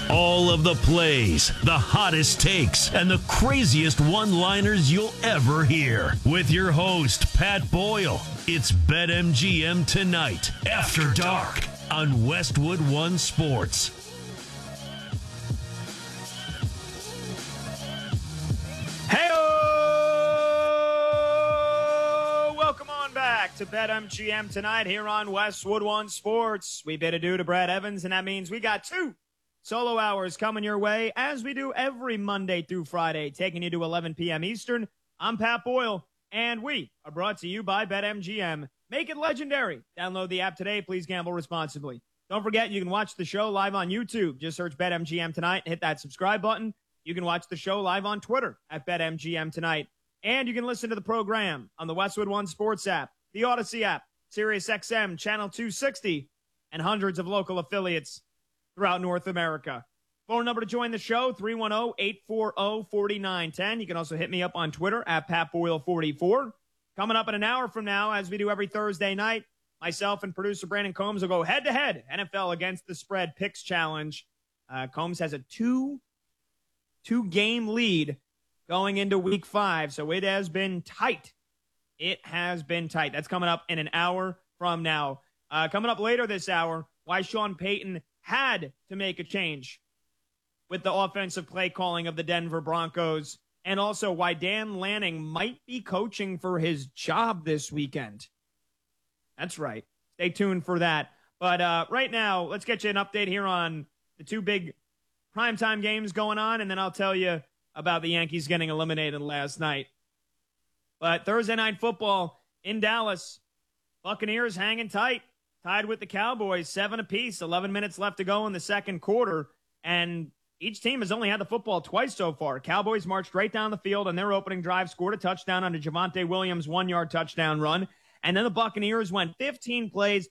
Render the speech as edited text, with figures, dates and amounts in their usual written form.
All of the plays, the hottest takes, and the craziest one-liners you'll ever hear. With your host, Pat Boyle. It's BetMGM Tonight, After Dark, on Westwood One Sports. Hey-o! Welcome on back to BetMGM Tonight here on Westwood One Sports. We bid adieu to Brad Evans, and that means we got two solo hours coming your way, as we do every Monday through Friday, taking you to 11 p.m. Eastern. I'm Pat Boyle, and we are brought to you by BetMGM. Make it legendary. Download the app today. Please gamble responsibly. Don't forget, you can watch the show live on YouTube. Just search BetMGM Tonight and hit that subscribe button. You can watch the show live on Twitter at BetMGM Tonight. And you can listen to the program on the Westwood One Sports app, the Odyssey app, SiriusXM, Channel 260, and hundreds of local affiliates throughout North America. Phone number to join the show, 310-840-4910. You can also hit me up on Twitter at PatBoyle44. Coming up in an hour from now, as we do every Thursday night, myself and producer Brandon Combs will go head-to-head NFL Against the Spread Picks Challenge. Combs has a two-game lead going into Week 5, so it has been tight. It has been tight. That's coming up in an hour from now. Coming up later this hour, why Sean Payton had to make a change with the offensive play calling of the Denver Broncos, and also why Dan Lanning might be coaching for his job this weekend. That's right. Stay tuned for that. But right now, let's get you an update here on the two big primetime games going on, and then I'll tell you about the Yankees getting eliminated last night. But Thursday Night Football in Dallas, Buccaneers hanging tight. Tied with the Cowboys, 7 apiece, 11 minutes left to go in the second quarter, and each team has only had the football twice so far. Cowboys marched right down the field on their opening drive, scored a touchdown on a Javonte Williams 1-yard touchdown run, and then the Buccaneers went 15 plays,